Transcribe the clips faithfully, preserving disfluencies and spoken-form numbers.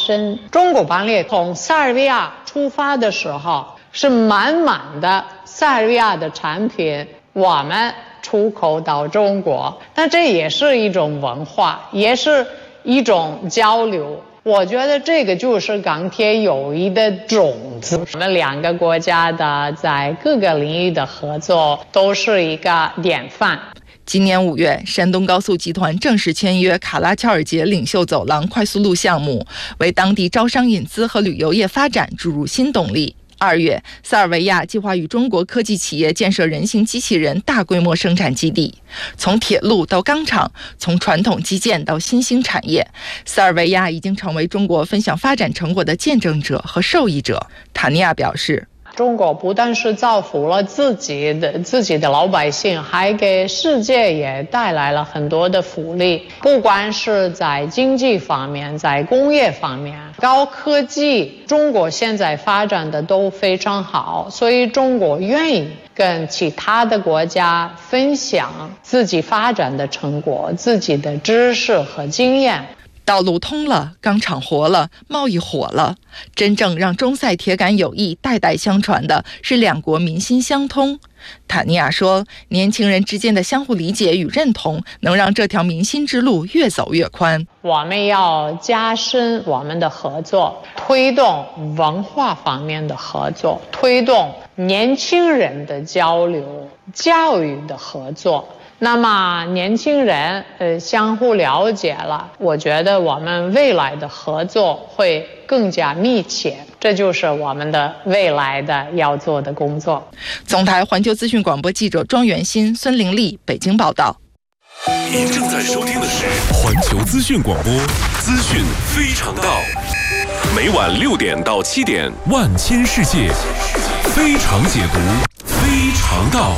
深。中国班列从塞尔维亚出发的时候，是满满的塞尔维亚的产品我们出口到中国，那这也是一种文化，也是一种交流。我觉得这个就是钢铁友谊的种子。我们两个国家的在各个领域的合作都是一个典范。 今年五月，山东高速集团正式签约卡拉乔尔捷领袖走廊快速路项目，为当地招商引资和旅游业发展注入新动力。二月，塞尔维亚计划与中国科技企业建设人形机器人大规模生产基地。从铁路到钢厂，从传统基建到新兴产业，塞尔维亚已经成为中国分享发展成果的见证者和受益者。塔尼亚表示， 中国不但是造福了自己的自己的老百姓，还给世界也带来了很多的福利。不管是在经济方面，在工业方面，高科技，中国现在发展的都非常好，所以中国愿意跟其他的国家分享自己发展的成果、自己的知识和经验。 道路通了，钢厂活了，贸易火了。真正让中塞铁杆友谊代代相传的是两国民心相通。塔尼亚说，年轻人之间的相互理解与认同，能让这条民心之路越走越宽。 我们要加深我们的合作，推动文化方面的合作，推动年轻人的交流、教育的合作。那么年轻人呃相互了解了，我觉得我们未来的合作会更加密切，这就是我们的未来的要做的工作。 总台环球资讯广播记者庄元新、孙玲丽北京报道。 您正在收听的是环球资讯广播，资讯非常道。每晚六点到七点，万千世界非常解读，非常道。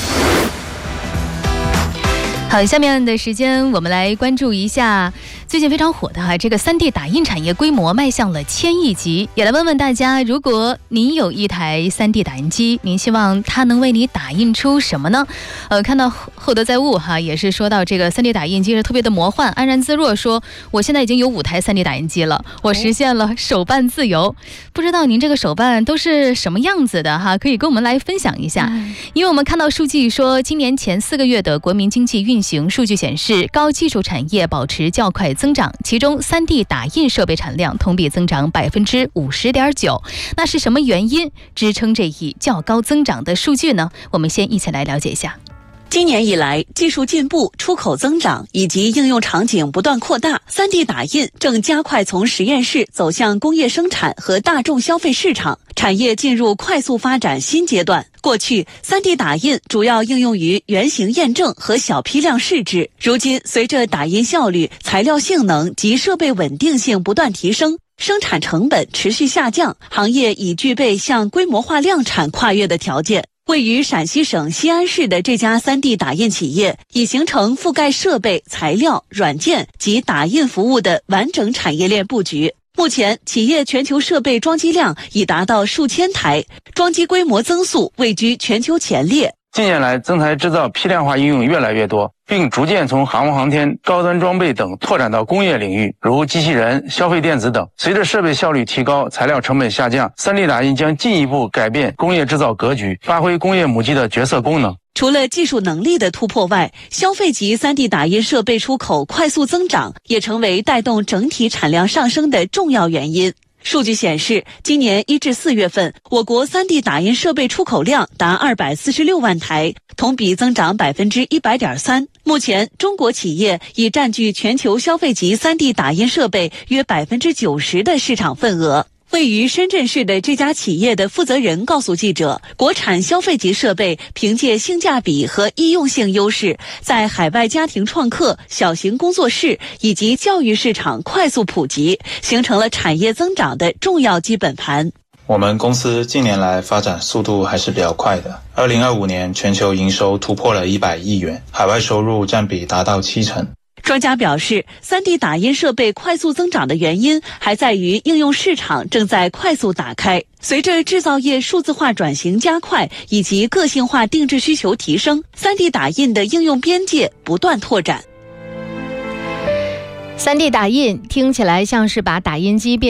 好，下面的时间我们来关注一下最近非常火的哈，这个 三 D 打印产业规模迈向了千亿级。也来问问大家，如果你有一台 三 D 打印机，您希望它能为你打印出什么呢？呃，看到厚德载物哈，也是说到这个 三 D 打印机是特别的魔幻。安然自若说，我现在已经有五台 三 D 打印机了，我实现了手办自由。不知道您这个手办都是什么样子的哈？可以跟我们来分享一下。因为我们看到数据说，今年前四个月的国民经济运行数据显示，高技术产业保持较快增长，其中 三 D 打印设备产量同比增长 百分之五十点九。 那是什么原因支撑这一较高增长的数据呢？我们先一起来了解一下。 今年以来，技术进步、出口增长以及应用场景不断扩大， 三 D 打印正加快从实验室走向工业生产和大众消费市场，产业进入快速发展新阶段。过去 三 D 打印主要应用于原型验证和小批量试制，如今随着打印效率、材料性能及设备稳定性不断提升，生产成本持续下降，行业已具备向规模化量产跨越的条件。位于陕西省西安市的这家 三 D 打印企业已形成覆盖设备、材料、软件及打印服务的完整产业链布局。目前，企业全球设备装机量已达到数千台，装机规模增速位居全球前列。 近年来，增材制造批量化应用越来越多，并逐渐从航空航天、高端装备等拓展到工业领域，如机器人、消费电子等。随着设备效率提高，材料成本下降， 三 D 打印将进一步改变工业制造格局，发挥工业母机的角色功能。 除了技术能力的突破外，消费级 三 D 打印设备出口快速增长，也成为带动整体产量上升的重要原因。数据显示，今年一至四月份，我国 三 D 打印设备出口量达二百四十六万台，同比增长 百分之一百点三。目前，中国企业已占据全球消费级 三 D 打印设备约 百分之九十 的市场份额。位于深圳市的这家企业的负责人告诉记者，国产消费级设备凭借性价比和易用性优势，在海外家庭创客、小型工作室以及教育市场快速普及，形成了产业增长的重要基本盘。 我们公司近年来发展速度还是比较快的。二零二五年全球营收突破了一百亿元，海外收入占比达到七成。 专家表示， 三 D 打印设备快速增长的原因还在于应用市场正在快速打开。随着制造业数字化转型加快以及个性化定制需求提升， 三 D 打印的应用边界不断拓展。 三 D 打印听起来像是把打印机变